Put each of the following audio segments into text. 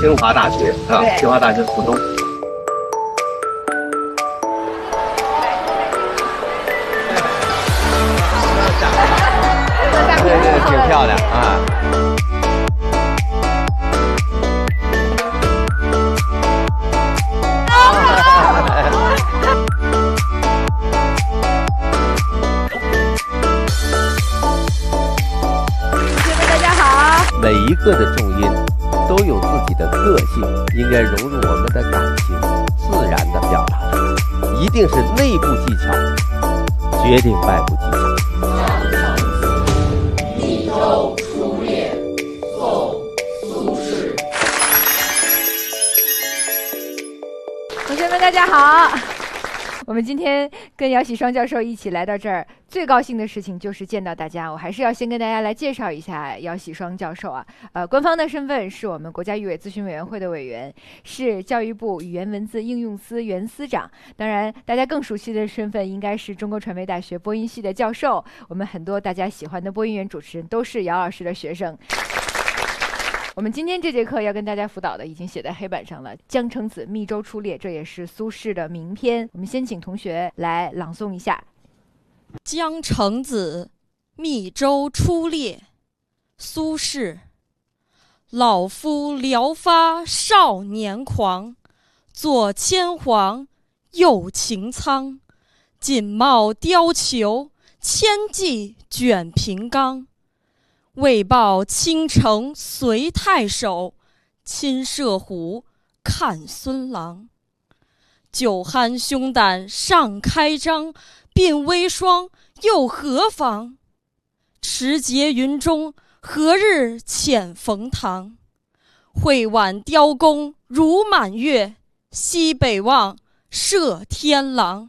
清华大学啊，清华大学附中。这挺漂亮啊。每一个的重音都有自己的个性，应该融入我们的感情，自然的表达出来。一定是内部技巧决定外部技巧。 密州出猎，宋苏轼。 同学们，大家好。我们今天跟姚喜双教授一起来到这儿，最高兴的事情就是见到大家。我还是要先跟大家来介绍一下姚喜双教授啊。官方的身份是我们国家语委咨询委员会的委员，是教育部语言文字应用司原司长。当然，大家更熟悉的身份应该是中国传媒大学播音系的教授。我们很多大家喜欢的播音员主持人都是姚老师的学生。我们今天这节课要跟大家辅导的已经写在黑板上了，《江城子·密州出猎》，这也是苏轼的名篇。我们先请同学来朗诵一下。 江城子，密州出猎，苏轼。老夫聊发少年狂，左牵黄，右擎苍。锦帽貂裘，千骑卷平冈。为报倾城随太守，亲射虎，看孙郎。酒酣胸胆尚开张，鬓微霜，又何妨？持节云中，何日遣冯唐？会挽雕弓如满月，西北望，射天狼。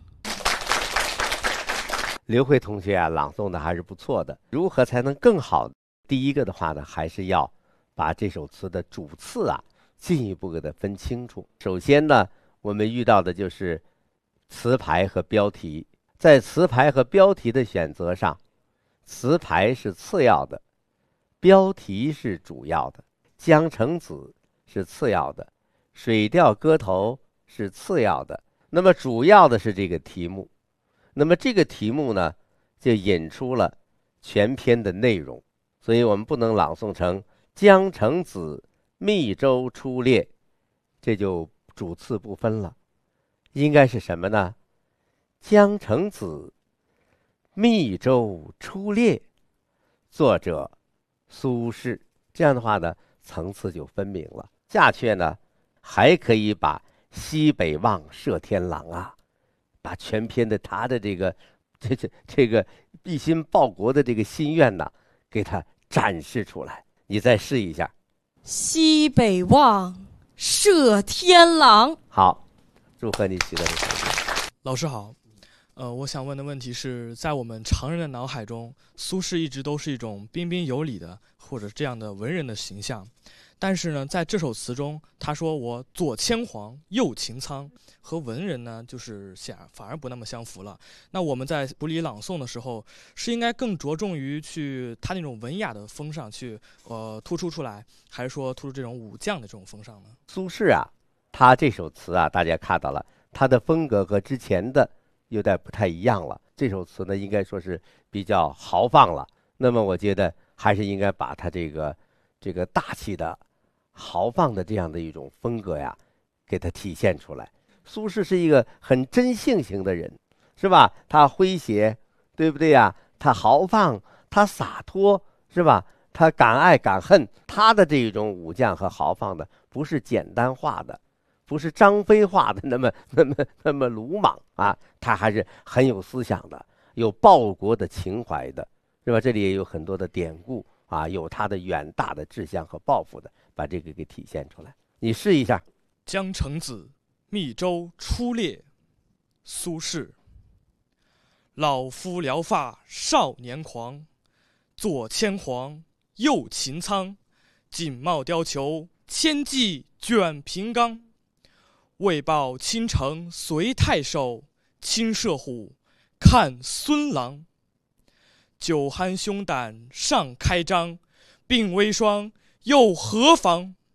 刘慧同学啊，朗诵的还是不错的。如何才能更好？第一个的话呢，还是要把这首词的主次啊进一步给它分清楚。首先呢，我们遇到的就是词牌和标题。在词牌和标题的选择上，词牌是次要的，标题是主要的。江城子是次要的，水调歌头是次要的，那么主要的是这个题目。那么这个题目呢，就引出了全篇的内容。所以我们不能朗诵成江城子，密州出猎，这就主次不分了。应该是什么呢？江城子，密州出猎，作者苏轼。这样的话呢，层次就分明了。下阕呢，还可以把西北望，射天狼啊，把全篇的他的这个一心报国的这个心愿呢，给他展示出来。你再试一下。 西北望，射天狼。 好，祝贺你取得这个成绩。 老师好，我想问的问题是，在我们常人的脑海中，苏轼一直都是一种彬彬有礼的或者这样的文人的形象。但是呢，在这首词中，他说我左牵黄，右擎苍，和文人呢，就是反而不那么相符了。那我们在补理朗诵的时候，是应该更着重于去他那种文雅的风上去，突出出来，还是说突出这种武将的这种风尚呢？ 苏轼啊，他这首词啊，大家看到了，他的风格和之前的有点不太一样了。这首词呢，应该说是比较豪放了。那么我觉得还是应该把他这个大气的、豪放的这样的一种风格呀，给它体现出来。苏轼是一个很真性情的人，是吧？他诙谐，对不对呀？他豪放，他洒脱，是吧？他敢爱敢恨，他的这种武将和豪放的，不是简单化的，不是张飞化的那么鲁莽啊，他还是很有思想的，有报国的情怀的，是吧？这里也有很多的典故啊，有他的远大的志向和抱负的，把这个给体现出来。你试一下。 江城子，密州出猎，苏轼。老夫聊发少年狂，左牵黄，右擎苍。锦帽貂裘，千骑卷平冈。为报倾城随太守，亲射虎，看孙郎。酒酣胸胆尚开张，鬓微霜，又何妨？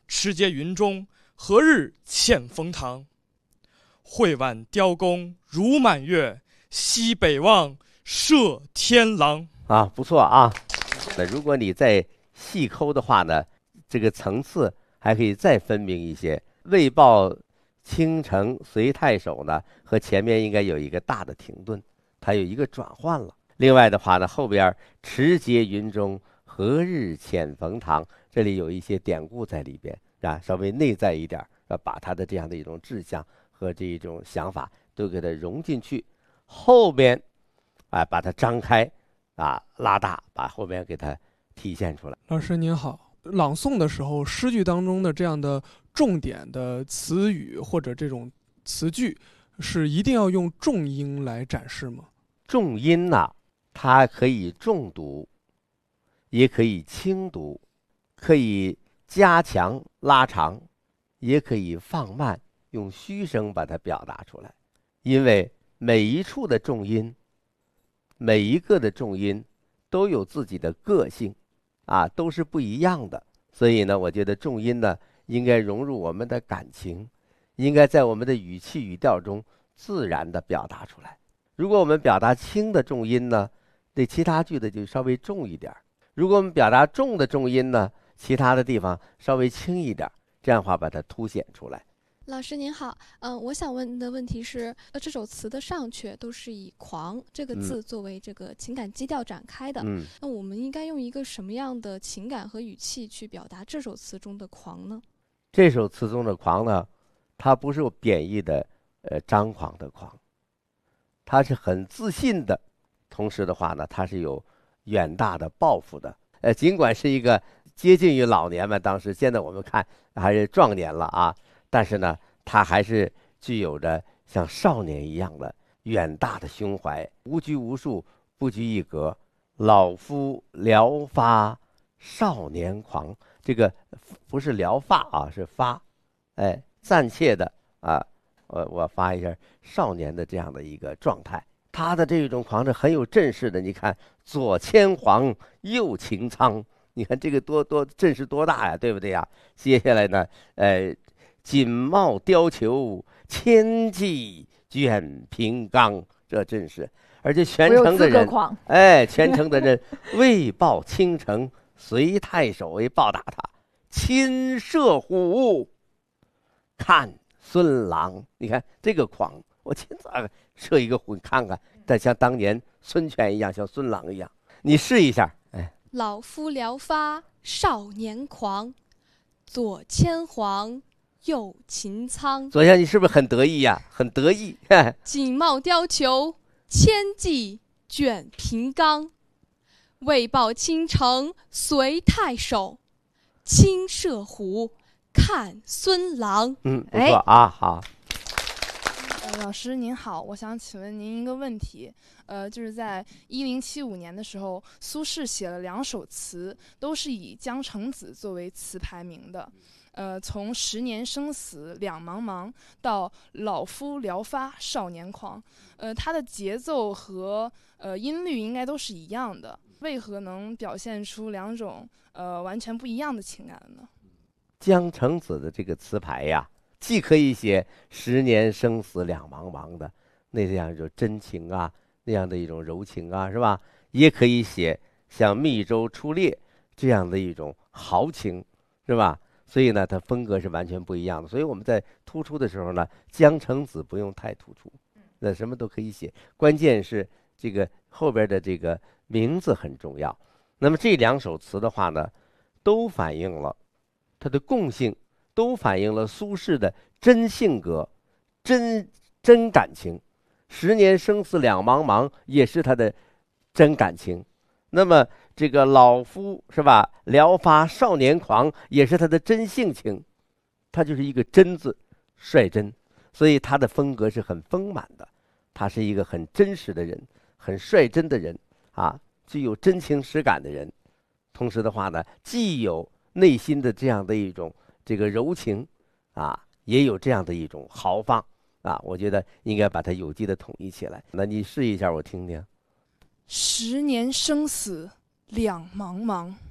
持节云中，何日欠风堂？会挽雕弓如满月，西北望，射天狼。 啊，不错啊。那如果你再细抠的话呢，这个层次还可以再分明一些。未报倾城随太守呢，和前面应该有一个大的停顿，它有一个转换了。另外的话呢，后边持节云中，何日遣冯唐，这里有一些典故在里边啊，稍微内在一点，把它的这样的一种志向和这一种想法都给它融进去。后边把它张开拉大，把后边给它体现出来。 老师您好，朗诵的时候，诗句当中的这样的重点的词语或者这种词句，是一定要用重音来展示吗？ 重音呢，它可以重读，也可以轻读，可以加强拉长，也可以放慢，用虚声把它表达出来。因为每一处的重音，每一个的重音都有自己的个性都是不一样的。所以呢，我觉得重音呢应该融入我们的感情，应该在我们的语气语调中自然的表达出来。如果我们表达轻的重音呢，对其他句子就稍微重一点；如果我们表达重的重音呢，其他的地方稍微轻一点，这样的话把它凸显出来。 老师您好，我想问的问题是，这首词的上阙都是以狂这个字作为这个情感基调展开的，那我们应该用一个什么样的情感和语气去表达这首词中的狂呢？ 这首词中的狂呢，它不是有贬义的张狂的狂，它是很自信的，同时的话呢，它是有远大的抱负的。尽管是一个接近于老年嘛，当时现在我们看还是壮年了但是呢，他还是具有着像少年一样的远大的胸怀，无拘无束，不拘一格。老夫聊发少年狂，这个不是聊发是发，暂且的我发一下少年的这样的一个状态。他的这种狂是很有阵势的，你看左牵黄，右擎苍，你看这个多阵势多大呀，对不对呀？接下来呢，锦帽貂裘，千骑卷平冈，这阵势。而且全城的人，全城的人为报倾城随太守，为报答他，亲射虎，看孙郎。你看这个狂，我亲自射一个虎，你看看，但像当年孙权一样，像孙郎一样，你试一下。 老夫聊发少年狂，左牵黄，右擎苍。 左相，你是不是很得意呀？很得意。 锦帽貂裘，千骑卷平冈。为报倾城随太守，亲射虎，看孙郎。 不错好。 老师您好，我想请问您一个问题，就是在1075年的时候，苏轼写了2首词，都是以江城子作为词牌名的，从10年生死两茫茫到老夫聊发少年狂，它的节奏和音律应该都是一样的，为何能表现出2种完全不一样的情感呢？ 江城子的这个词牌呀，既可以写10年生死两茫茫的那样一种真情那样的一种柔情是吧？也可以写像密州出猎这样的一种豪情，是吧？所以呢，它风格是完全不一样的。所以我们在突出的时候呢，江城子不用太突出，那什么都可以写，关键是这个后边的这个名字很重要。那么这2首词的话呢，都反映了它的共性，都反映了苏轼的真性格、真感情。10年生死两茫茫也是他的真感情。那么这个老夫是吧，聊发少年狂也是他的真性情，他就是一个真字，率真，所以他的风格是很丰满的。他是一个很真实的人，很率真的人具有真情实感的人。同时的话呢，既有内心的这样的一种这个柔情也有这样的一种豪放我觉得应该把它有机的统一起来。那你试一下我听听。 10年生死两茫茫，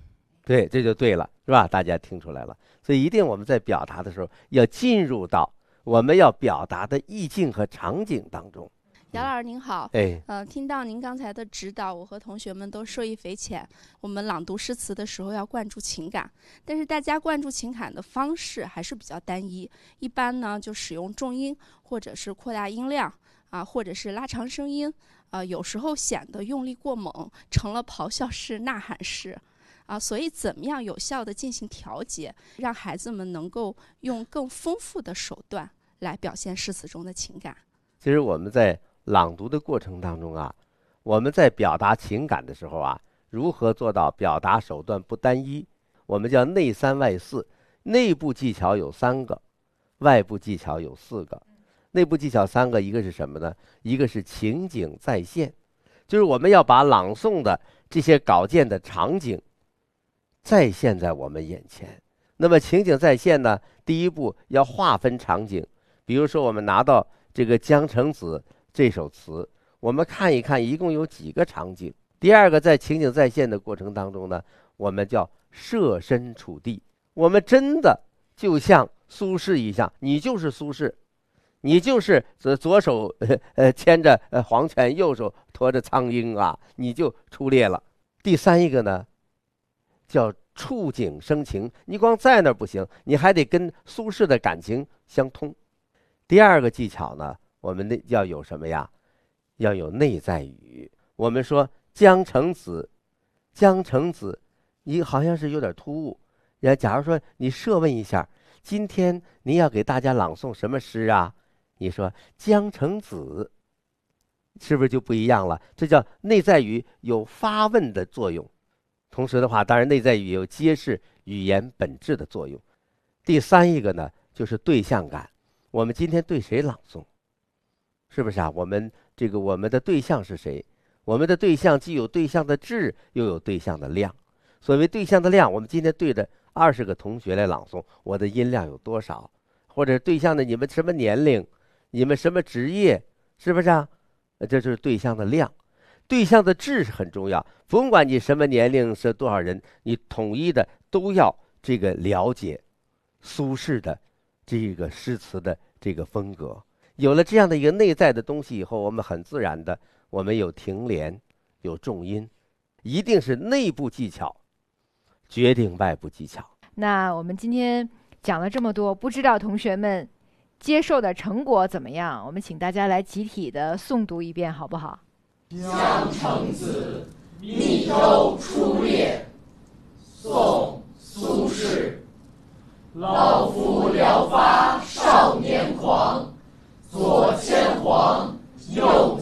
对，这就对了，是吧？大家听出来了。所以一定我们在表达的时候要进入到我们要表达的意境和场景当中。 姚老师您好，听到您刚才的指导，我和同学们都受益匪浅。我们朗读诗词的时候要灌注情感，但是大家灌注情感的方式还是比较单一，一般呢就使用重音，或者是扩大音量啊，或者是拉长声音啊，有时候显得用力过猛，成了咆哮式、呐喊式啊。所以怎么样有效地进行调节，让孩子们能够用更丰富的手段来表现诗词中的情感？ 其实我们在朗读的过程当中啊，我们在表达情感的时候啊，如何做到表达手段不单一？我们叫内三外四，内部技巧有3个，外部技巧有4个。内部技巧3个，一个是什么呢？一个是情景再现，就是我们要把朗诵的这些稿件的场景再现在我们眼前。那么情景再现呢，第一步要划分场景，比如说我们拿到这个《江城子》这首词，我们看一看一共有几个场景。第二个，在情景再现的过程当中呢，我们叫设身处地，我们真的就像苏轼一样，你就是苏轼，你就是左手牵着黄犬，右手驮着苍鹰啊，你就出列了。第三一个呢，叫触景生情，你光在那儿不行，你还得跟苏轼的感情相通。第二个技巧呢，我们要有什么呀？要有内在语。我们说江城子，江城子，你好像是有点突兀。假如说你设问一下，今天您要给大家朗诵什么诗啊？你说江城子，是不是就不一样了？这叫内在语有发问的作用。同时的话，当然内在语有揭示语言本质的作用。第三一个呢，就是对象感。我们今天对谁朗诵？是不是啊？我们的对象是谁？我们的对象既有对象的质，又有对象的量。所谓对象的量，我们今天对着20个同学来朗诵，我的音量有多少？或者对象的你们什么年龄，你们什么职业，是不是啊？这就是对象的量。对象的质是很重要，甭管你什么年龄，是多少人，你统一的都要这个了解苏轼的这个诗词的这个风格。有了这样的一个内在的东西以后，我们很自然的，我们有停连，有重音，一定是内部技巧决定外部技巧。 那我们今天讲了这么多，不知道同学们接受的成果怎么样？我们请大家来集体的诵读一遍，好不好？ 江城子·密州出猎，宋·苏轼。老夫聊发少年狂，左牵黄，右